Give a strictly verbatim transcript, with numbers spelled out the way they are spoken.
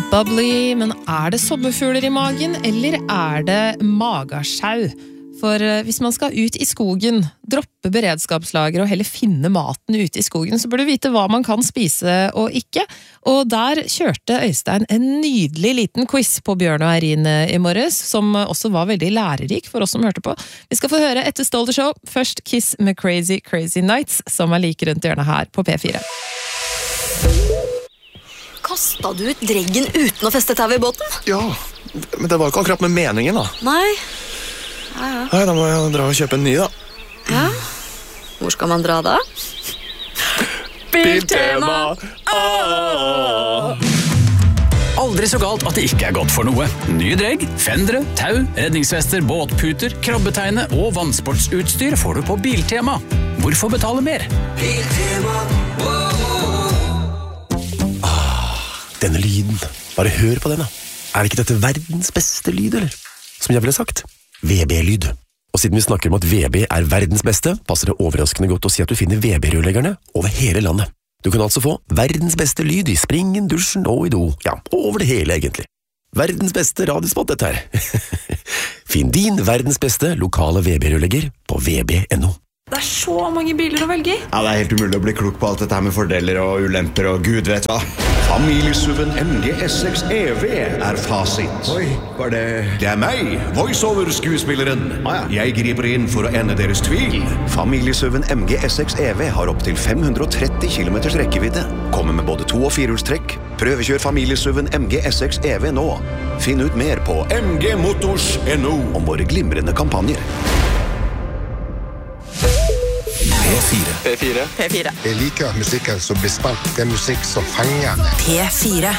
Bubbly, men er det sommerfugler i magen, eller er det magasjau? For hvis man skal ut i skogen, droppe beredskapslager og heller finne maten ute i skogen, så bør du vite hva man kan spise og ikke. Og der kjørte Øystein en nydelig liten quiz på Bjørn og Eirin i morges, som også var veldig lærerik for oss som hørte på. Vi skal få høre etter Stolder Show. Først Kiss med Crazy Crazy Nights, som er like rundt hjørnet her på P fire. Kastet du ut dreggen uten å feste tau i båten? Ja, men det var ikke akkurat med meningen da. Nei. Ja, ja. Nei, da må jeg dra og kjøpe en ny da. Ja? Hvor skal man dra da? Biltema! Åh! Aldri så galt at det ikke er godt for noe. Nye dregg, fendere, tau, redningsvester, båtputer, krabbeteine og vannsportsutstyr får du på Biltema. Hvorfor betale mer? Biltema. Ah, denne lyden. Bare hør på den da. Er det ikke dette verdens beste lyd, eller? Som jeg ville sagt. V B-lyd. Og siden vi snakker om at V B er verdens beste, passer det overraskende godt å si at du finner V B-rørleggerne over hele landet. Du kan altså få verdens beste lyd i springen, dusjen og i do. Ja, over det hele egentlig. Verdens beste radiospot dette her. Finn din verdens beste lokale V B-rørlegger på v b punktum no. Det er så mange biler å velge i. Ja, det er helt umulig å bli klok på alt dette her med fordeler og ulemper og gud vet hva. Familiesuven M G S X E V er fasit. Oi, var det... Det er meg, voiceover-skuespilleren. Ah, ja. Jeg griper inn for å ende deres tvil. Familiesuven M G S X E V har opp til fem hundre og tretti kilometers rekkevidde. Kommer med både to- og firehjulstrekk. Prøvekjør familiesuven M G S X E V nå. Finn ut mer på m g motors punktum no om våre glimrende kampanjer. P fire. P fire. P fire. Jeg liker musikken som blir spilt. Det er musikk som fenger. P fire.